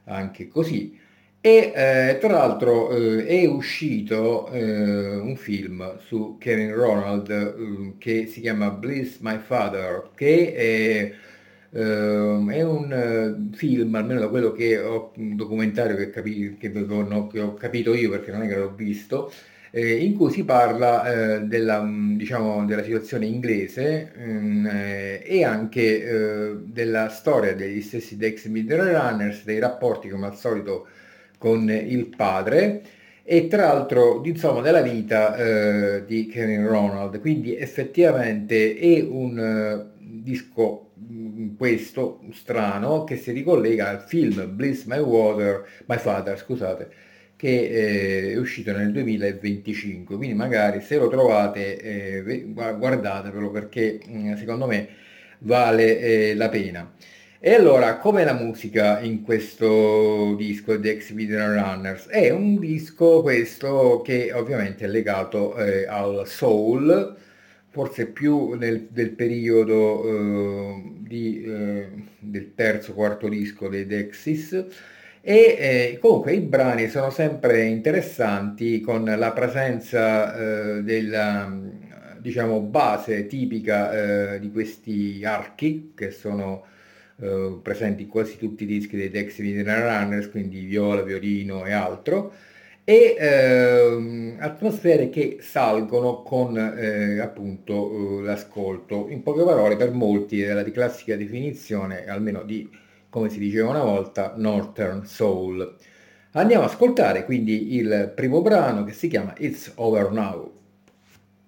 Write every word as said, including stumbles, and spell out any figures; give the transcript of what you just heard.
anche così. E eh, tra l'altro eh, è uscito eh, un film su Kevin Ronald eh, che si chiama Bliss My Father, che è, ehm, è un eh, film, almeno da quello che ho, un documentario che, capi- che avevo- che ho capito io perché non è che l'ho visto, eh, in cui si parla eh, della, mh, diciamo, della situazione inglese mm, eh, e anche eh, della storia degli stessi Dex Midnight Runners, dei rapporti come al solito con il padre e tra l'altro insomma della vita eh, di Kevin Ronald. Quindi effettivamente è un eh, disco mh, questo strano che si ricollega al film Bliss My Water, My Father, scusate, che eh, è uscito nel duemilaventicinque, quindi magari se lo trovate eh, ve- guardatevelo perché mh, secondo me vale eh, la pena. E allora, com'è la musica in questo disco The Exhibition Runners? È un disco questo che ovviamente è legato eh, al soul, forse più nel, del periodo eh, di, eh, del terzo, quarto disco dei Dexys. E eh, comunque i brani sono sempre interessanti con la presenza eh, della diciamo base tipica eh, di questi archi che sono eh, presenti in quasi tutti i dischi dei Dexy Midnight Runners, quindi viola, violino e altro, e ehm, atmosfere che salgono con eh, appunto eh, l'ascolto. In poche parole, per molti della di classica definizione, almeno di come si diceva una volta, Northern Soul. Andiamo ad ascoltare quindi il primo brano che si chiama It's Over Now.